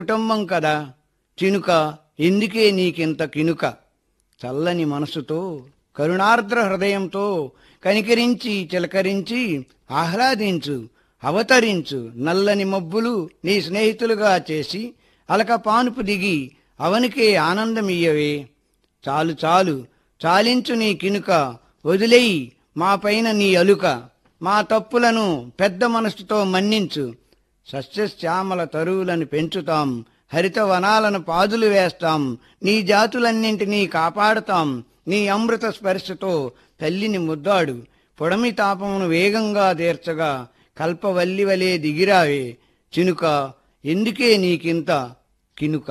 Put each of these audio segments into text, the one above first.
కుటుంబం కదా చినుక, ఎందుకే నీకింత కినుక? చల్లని మనసుతో కరుణార్ద్ర హృదయంతో కనికరించి చిలకరించి ఆహ్లాదించు, అవతరించు. నల్లని మబ్బులు నీ స్నేహితులుగా చేసి అలక పానుపు దిగి అవనికే ఆనందమియ్యవే. చాలు చాలు చాలించు నీ కినుక, వదిలేయి మా పైన నీ అలుక. మా తప్పులను పెద్ద మనసుతో మన్నించు. సస్యశ్యామల తరువులను పెంచుతాం, హరిత వనాలను పాదులు వేస్తాం. నీ జాతులన్నింటినీ కాపాడతాం. నీ అమృత స్పర్శతో తల్లిని ముద్దాడు. పొడమి తాపమును వేగంగా తీర్చగా కల్పవల్లి వలె దిగిరావే. చినుక, ఎందుకే నీకింత కినుక?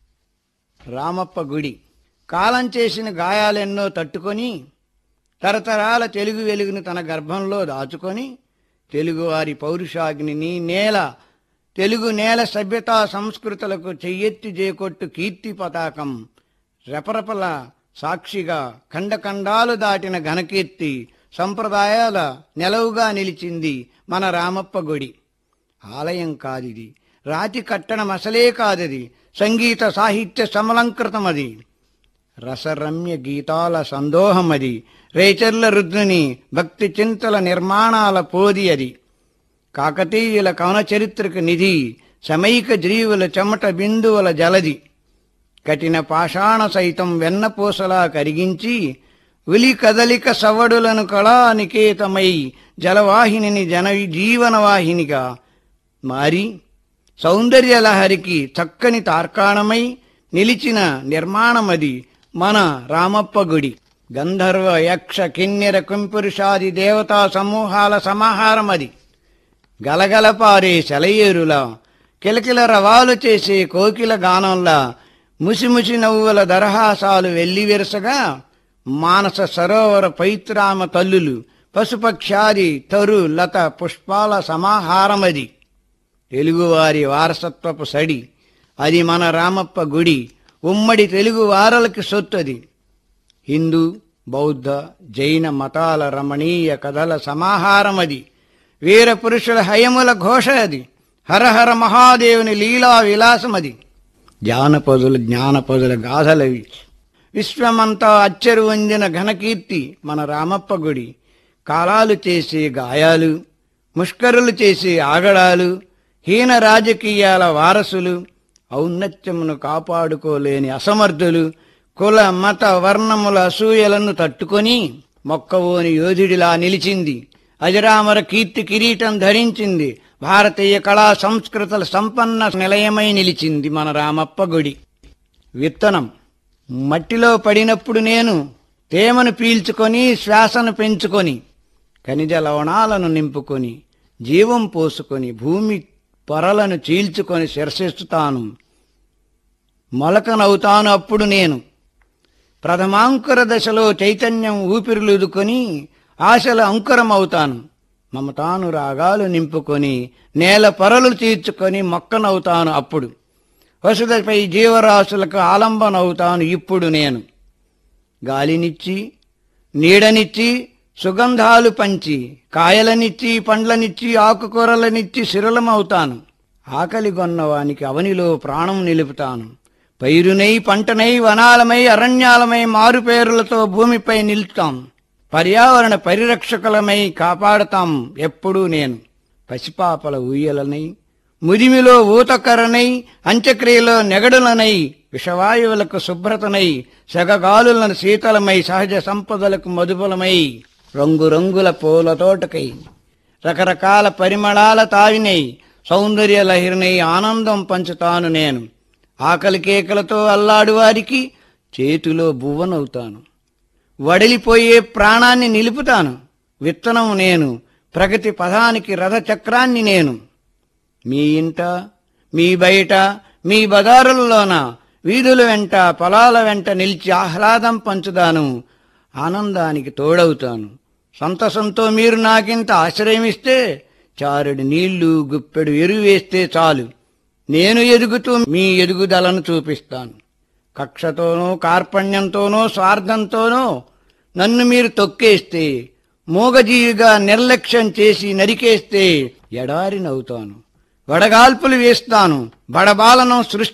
రామప్ప గుడి. కాలం చేసిన గాయాలెన్నో తట్టుకొని తరతరాల తెలుగు వెలుగును తన గర్భంలో దాచుకొని తెలుగువారి పౌరుషాగ్నిని తెలుగు నేల సభ్యతా సంస్కృతులకు చెయ్యెత్తి చేకొట్టు కీర్తి పతాకం రెపరెపల సాక్షిగా ఖండఖండాలు దాటిన ఘనకీర్తి సంప్రదాయాల నెలవుగా నిలిచింది మన రామప్ప గుడి. ఆలయం కాదిది, రాతి కట్టడం అసలే కాదది, సంగీత సాహిత్య సమలంకృతమది, రసరమ్య గీతాల సందోహమది, రేచర్ల రుద్రుని భక్తి చింతల నిర్మాణాల పోది అది. కాకతీయుల కవన చరిత్రకు నిధి, సమైక జీవుల చెమట బిందువుల జలది. కఠిన పాషాణ సైతం వెన్నపూసలా కరిగించి ఉలి కదలిక సవడులను కళానికేతమై జలవాహినిని జీవనవాహినిగా మారి సౌందర్యలహరికి చక్కని తార్కాణమై నిలిచిన నిర్మాణమది మన రామప్ప గుడి. గంధర్వ యక్ష కిన్నెర కుంపురుషాది దేవతా సమూహాల సమాహారమది. గలగల పారే సెలయేరులా, కిలకిల రవాలు చేసే కోకిల గానంలా, ముసిముసి నవ్వుల దరహాసాలు వెల్లివిరసగా మానస సరోవర పైత్రామ తల్లులు, పశుపక్షాది తరు లత పుష్పాల సమాహారమది. తెలుగువారి వారసత్వపు సడి అది మన రామప్ప గుడి. ఉమ్మడి తెలుగు వారలకి సొత్తది. హిందూ బౌద్ధ జైన మతాల రమణీయ కథల సమాహారమది. వీర పురుషుల హయముల ఘోష అది. హరహర మహాదేవుని లీలా విలాసమది. జ్ఞానపదుల గాథలవి. విశ్వమంతా అచ్చెరు వందిన ఘనకీర్తి మన రామప్ప గుడి. కాలాలు చేసే గాయాలు, ముష్కరులు చేసే ఆగడాలు, హీన రాజకీయాల వారసులు, ఔన్నత్యమును కాపాడుకోలేని అసమర్థులు, కుల మత వర్ణముల అసూయలను తట్టుకొని మొక్కవోని యోధుడిలా నిలిచింది. అజరామర కీర్తి కిరీటం ధరించింది. భారతీయ కళా సంస్కృతుల సంపన్న నిలయమై నిలిచింది మన రామప్ప గుడి. విత్తనం మట్టిలో పడినప్పుడు నేను తేమను పీల్చుకొని శ్వాసను పెంచుకొని ఖనిజ లవణాలను నింపుకొని జీవం పోసుకొని భూమి పొరలను చీల్చుకొని శిరసిస్తాను. మొలకనవుతాను అప్పుడు నేను. ప్రథమాంకుర దశలో చైతన్యం ఊపిరులుదుకొని ఆశల అంకురమవుతాను. మమతాను రాగాలు నింపుకొని నేల పొరలు తీర్చుకొని మొక్కనవుతాను అప్పుడు. వసుదపై జీవరాశులకు ఆలంబనవుతాను ఇప్పుడు నేను. గాలినిచ్చి నీడనిచ్చి సుగంధాలు పంచి కాయలనిచ్చి పండ్లనిచ్చి ఆకుకూరలనిచ్చి శిరులమవుతాను. ఆకలిగొన్నవానికి అవనిలో ప్రాణం నిలుపుతాను. పైరునై పంటనై వనాలమై అరణ్యాలమై మారుపేరులతో భూమిపై నిలుపుతాం. పర్యావరణ పరిరక్షకులమై కాపాడతాం ఎప్పుడూ నేను. పసిపాపల ఊయలనై ముదిమిలో ఊతకరనై అంత్యక్రియలో నెగడులనై విషవాయువులకు శుభ్రతనై సెగగాలులను శీతలమై సహజ సంపదలకు మధుబలమై రంగురంగుల పూల తోటకై రకరకాల పరిమళాల తావినై సౌందర్య లహిరినై ఆనందం పంచుతాను నేను. ఆకలి కేకలతో అల్లాడువారికి చేతిలో బువ్వనవుతాను. వడిలిపోయే ప్రాణాన్ని నిలుపుతాను. విత్తనం నేను, ప్రగతి పదానికి రథచక్రాన్ని నేను. మీ ఇంట, మీ బయట, మీ బజారుల్లోన, వీధుల వెంట, పొలాల వెంట నిలిచి ఆహ్లాదం పంచుదాను. ఆనందానికి తోడవుతాను. సంతసంతో మీరు నాకింత ఆశ్రయమిస్తే, చారెడు నీళ్లు గుప్పెడు ఎరువేస్తే చాలు. నేను ఎదుగుతూ మీ ఎదుగుదలను చూపిస్తాను. కక్షతోనో కార్పణ్యంతోనో స్వార్థంతోనో నన్ను మీరు తొక్కేస్తే, మూగజీవిగా నిర్లక్ష్యం చేసి నరికేస్తే ఎడారినవుతాను. వడగాల్పులు వేస్తాను, బడబాలను సృష్టి